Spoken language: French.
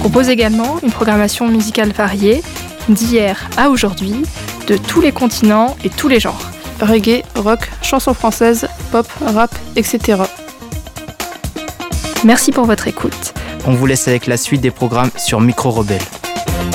propose également une programmation musicale variée, d'hier à aujourd'hui, de tous les continents et tous les genres. Reggae, rock, chansons françaises, pop, rap, etc. Merci pour votre écoute. On vous laisse avec la suite des programmes sur Micro Rebelle.